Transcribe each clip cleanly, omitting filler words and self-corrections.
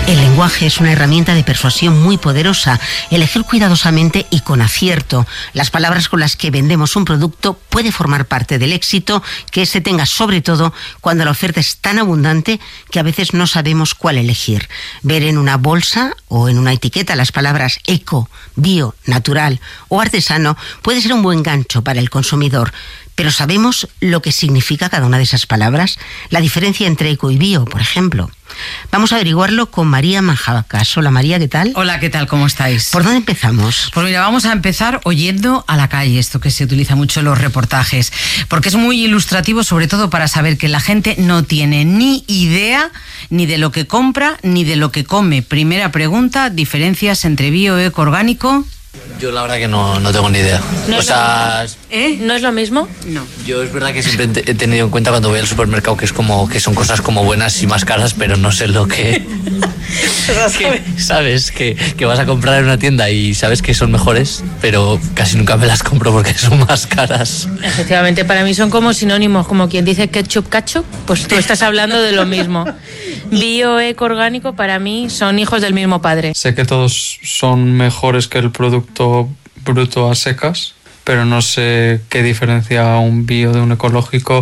El lenguaje es una herramienta de persuasión muy poderosa. Elegir cuidadosamente y con acierto las palabras con las que vendemos un producto puede formar parte del éxito que éste tenga, sobre todo cuando la oferta es tan abundante que a veces no sabemos cuál elegir. Ver en una bolsa o en una etiqueta las palabras eco, bio, natural o artesano puede ser un buen gancho para el consumidor. Pero ¿sabemos lo que significa cada una de esas palabras? La diferencia entre eco y bio, por ejemplo. Vamos a averiguarlo con María Manjabacas. Hola María, ¿qué tal? Hola, ¿qué tal? ¿Cómo estáis? ¿Por dónde empezamos? Pues mira, vamos a empezar oyendo a la calle, esto que se utiliza mucho en los reportajes, porque es muy ilustrativo, sobre todo para saber que la gente no tiene ni idea ni de lo que compra ni de lo que come. Primera pregunta, ¿diferencias entre bio, eco, orgánico? Yo la verdad que no tengo ni idea. ¿No es lo mismo? No. Yo es verdad que siempre he tenido en cuenta cuando voy al supermercado que es como que son cosas como buenas y más caras, pero no sé lo que... sabes que vas a comprar en una tienda y sabes que son mejores, pero casi nunca me las compro porque son más caras. Efectivamente, para mí son como sinónimos, como quien dice ketchup, pues tú estás hablando de lo mismo. Bio, eco, orgánico, para mí son hijos del mismo padre. Sé que todos son mejores que el producto bruto a secas, pero no sé qué diferencia un bio de un ecológico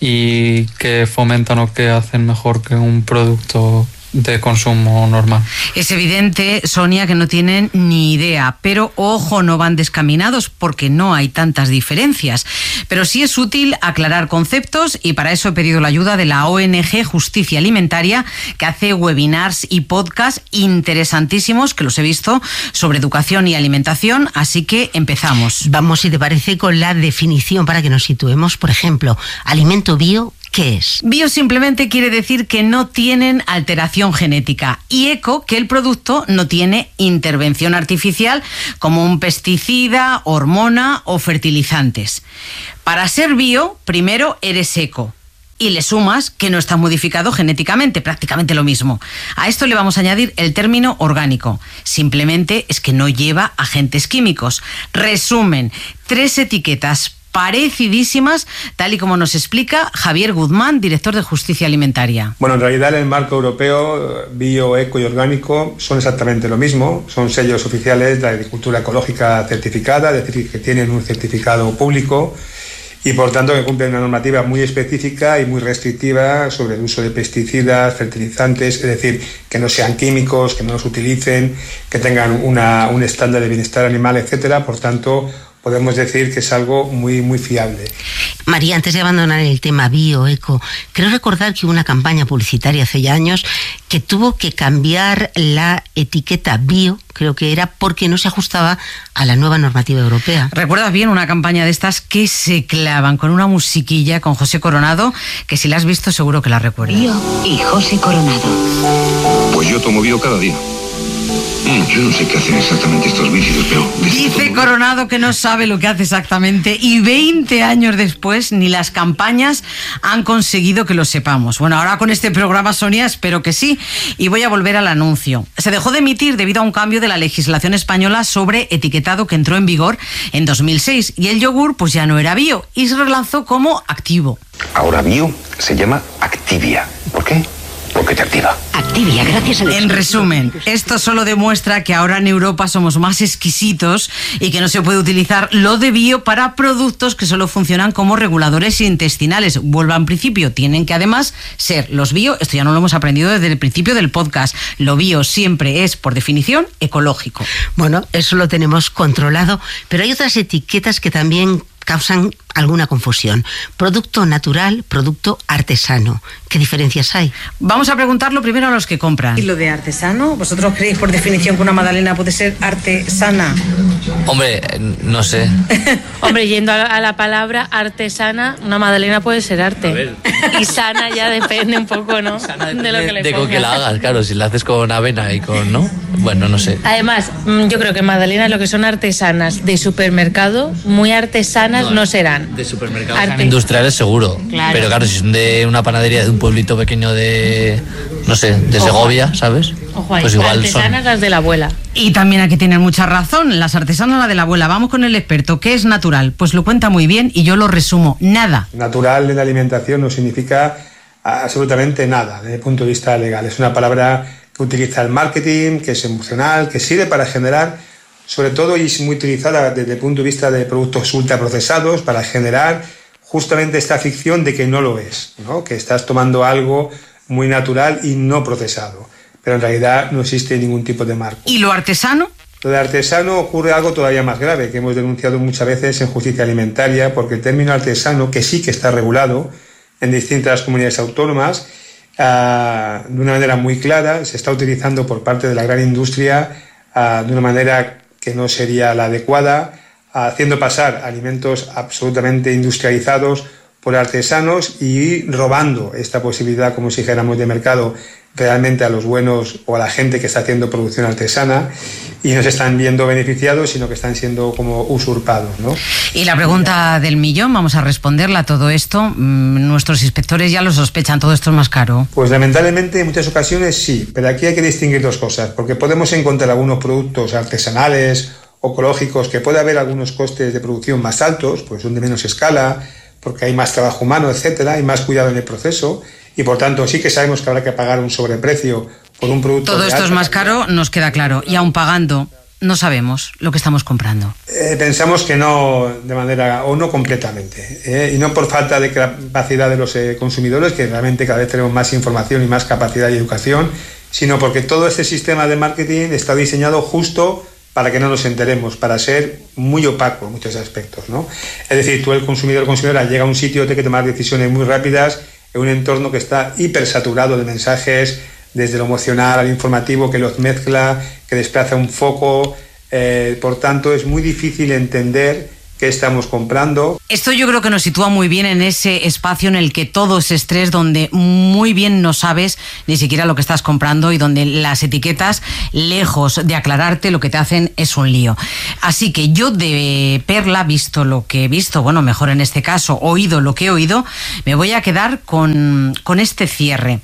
y qué fomentan o qué hacen mejor que un producto de consumo normal. Es evidente, Sonia, que no tienen ni idea, pero ojo, no van descaminados porque no hay tantas diferencias. Pero sí es útil aclarar conceptos y para eso he pedido la ayuda de la ONG Justicia Alimentaria, que hace webinars y podcasts interesantísimos, que los he visto, sobre educación y alimentación, así que empezamos. Vamos, si te parece, con la definición para que nos situemos. Por ejemplo, alimento bio, ¿qué es? Bio simplemente quiere decir que no tienen alteración genética, y eco, que el producto no tiene intervención artificial como un pesticida, hormona o fertilizantes. Para ser bio, primero eres eco y le sumas que no está modificado genéticamente, prácticamente lo mismo. A esto le vamos a añadir el término orgánico. Simplemente es que no lleva agentes químicos. Resumen, 3 etiquetas parecidísimas, tal y como nos explica Javier Guzmán, director de Justicia Alimentaria. Bueno, en realidad en el marco europeo, bio, eco y orgánico son exactamente lo mismo. Son sellos oficiales de agricultura ecológica certificada, es decir, que tienen un certificado público y por tanto que cumplen una normativa muy específica y muy restrictiva sobre el uso de pesticidas, fertilizantes, es decir, que no sean químicos, que no los utilicen, que tengan un estándar de bienestar animal, etcétera. Por tanto, podemos decir que es algo muy, muy fiable. María, antes de abandonar el tema bio, eco, creo recordar que hubo una campaña publicitaria hace ya años que tuvo que cambiar la etiqueta bio, creo que era porque no se ajustaba a la nueva normativa europea. ¿Recuerdas bien una campaña de estas que se clavan con una musiquilla con José Coronado, que si la has visto seguro que la recuerdas? Bio y José Coronado. Pues yo tomo bio cada día. Yo no sé qué hacen exactamente estos bícidos, pero... Dice Coronado que no sabe lo que hace exactamente y 20 años después ni las campañas han conseguido que lo sepamos. Bueno, ahora con este programa, Sonia, espero que sí. Y voy a volver al anuncio. Se dejó de emitir debido a un cambio de la legislación española sobre etiquetado que entró en vigor en 2006 y el yogur pues ya no era bio y se relanzó como activo. Ahora bio se llama Activia. ¿Por qué? Porque te activa. Activia, gracias al... En resumen, esto solo demuestra que ahora en Europa somos más exquisitos y que no se puede utilizar lo de bio para productos que solo funcionan como reguladores intestinales. Vuelvo al principio, tienen que además ser los bio, esto ya no lo hemos aprendido desde el principio del podcast, lo bio siempre es, por definición, ecológico. Bueno, eso lo tenemos controlado, pero hay otras etiquetas que también causan alguna confusión. Producto natural, producto artesano. ¿Qué diferencias hay? Vamos a preguntarlo primero a los que compran. ¿Y lo de artesano? ¿Vosotros creéis por definición que una magdalena puede ser artesana? Hombre, no sé. Hombre, yendo a la palabra artesana, una magdalena puede ser arte. Y sana ya depende un poco, ¿no? De lo que le pongas. Con que la hagas, claro. Si la haces con avena y con... ¿no? Bueno, no sé. Además, yo creo que magdalenas, lo que son artesanas de supermercado, muy artesanas no serán. De supermercados industriales seguro, claro. Pero claro, si son de una panadería de un pueblito pequeño de, no sé, de Segovia, ¿sabes? Ojo ahí, pues igual artesanas son... las de la abuela. Y también aquí tienen mucha razón, las artesanas la de la abuela. Vamos con el experto, ¿qué es natural? Pues lo cuenta muy bien y yo lo resumo, nada. Natural en la alimentación no significa absolutamente nada desde el punto de vista legal. Es una palabra que utiliza el marketing, que es emocional, que sirve para generar, sobre todo, y es muy utilizada desde el punto de vista de productos ultraprocesados, para generar justamente esta ficción de que no lo es, ¿no? Que estás tomando algo muy natural y no procesado, pero en realidad no existe ningún tipo de marco. ¿Y lo artesano? Lo de artesano ocurre algo todavía más grave, que hemos denunciado muchas veces en justicia alimentaria, porque el término artesano, que sí que está regulado en distintas comunidades autónomas, de una manera muy clara, se está utilizando por parte de la gran industria de una manera que no sería la adecuada, haciendo pasar alimentos absolutamente industrializados por artesanos y robando esta posibilidad, como si dijéramos, de mercado realmente a los buenos o a la gente que está haciendo producción artesana, y no se están viendo beneficiados, sino que están siendo como usurpados, ¿no? Y la pregunta del millón, vamos a responderla a todo esto. Nuestros inspectores ya lo sospechan, ¿todo esto es más caro? Pues lamentablemente en muchas ocasiones sí, pero aquí hay que distinguir dos cosas, porque podemos encontrar algunos productos artesanales o ecológicos que puede haber algunos costes de producción más altos, pues son de menos escala, porque hay más trabajo humano, etcétera, hay más cuidado en el proceso, y por tanto sí que sabemos que habrá que pagar un sobreprecio por un producto. Todo esto es más caro, nos queda claro, y aún pagando no sabemos lo que estamos comprando. Pensamos que no de manera, o no completamente, y no por falta de capacidad de los consumidores, que realmente cada vez tenemos más información y más capacidad y educación, sino porque todo este sistema de marketing está diseñado justo para que no nos enteremos, para ser muy opaco en muchos aspectos, ¿no? Es decir, tú, el consumidora, llega a un sitio, tiene que tomar decisiones muy rápidas en un entorno que está hipersaturado de mensajes, desde lo emocional al informativo, que los mezcla, que desplaza un foco, por tanto es muy difícil entender qué estamos comprando. Esto yo creo que nos sitúa muy bien en ese espacio en el que todo es estrés, donde muy bien no sabes ni siquiera lo que estás comprando y donde las etiquetas, lejos de aclararte, lo que te hacen es un lío. Así que yo, de perla, visto lo que he visto, bueno, mejor en este caso, oído lo que he oído, me voy a quedar con este cierre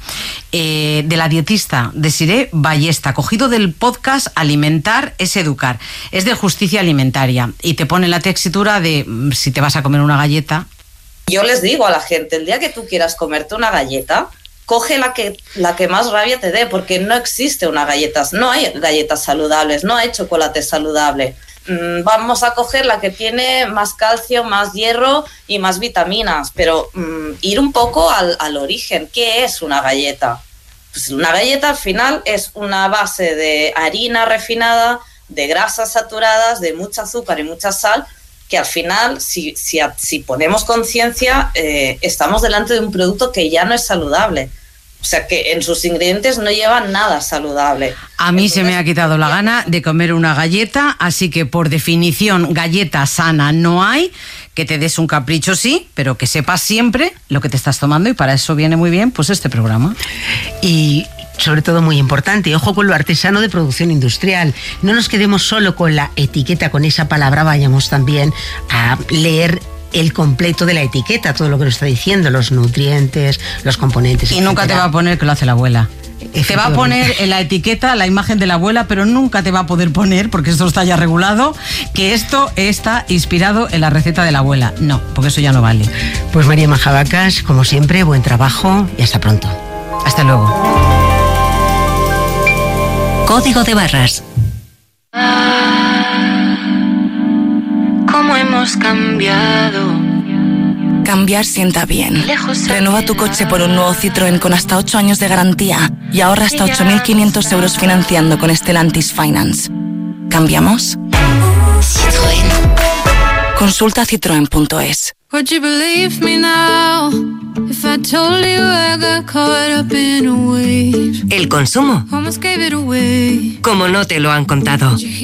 de la dietista Desiree Ballesta, cogido del podcast Alimentar es Educar. Es de justicia alimentaria y te pone la textura de si te vas a comer una galleta. Yo les digo a la gente, el día que tú quieras comerte una galleta, coge la que más rabia te dé, porque no existe una galleta, no hay galletas saludables, no hay chocolate saludable. Vamos a coger la que tiene más calcio, más hierro y más vitaminas, pero ir un poco al origen. ¿Qué es una galleta? Pues una galleta al final es una base de harina refinada, de grasas saturadas, de mucho azúcar y mucha sal, que al final, si ponemos conciencia, estamos delante de un producto que ya no es saludable. O sea, que en sus ingredientes no llevan nada saludable. A mí se me ha quitado la gana de comer una galleta, así que por definición galleta sana no hay. Que te des un capricho sí, pero que sepas siempre lo que te estás tomando, y para eso viene muy bien pues este programa. Y sobre todo muy importante, ojo con lo artesano de producción industrial. No nos quedemos solo con la etiqueta, con esa palabra, vayamos también a leer el completo de la etiqueta, todo lo que nos está diciendo, los nutrientes, los componentes, y nunca te va a poner que lo hace la abuela. Te va a poner en la etiqueta la imagen de la abuela, pero nunca te va a poder poner, porque esto está ya regulado, que esto está inspirado en la receta de la abuela. No, porque eso ya no vale. Pues María Majabacas, como siempre, buen trabajo y hasta pronto. Hasta luego. Código de barras. ¿Cómo hemos cambiado? Cambiar sienta bien. Renueva tu coche por un nuevo Citroën con hasta 8 años de garantía y ahorra hasta 8.500 euros financiando con Stellantis Finance. ¿Cambiamos? Citroën. Consulta citroen.es. Would you believe me now if I told you I got caught up in a wave? El consumo. Almost gave it away. Como no te lo han contado.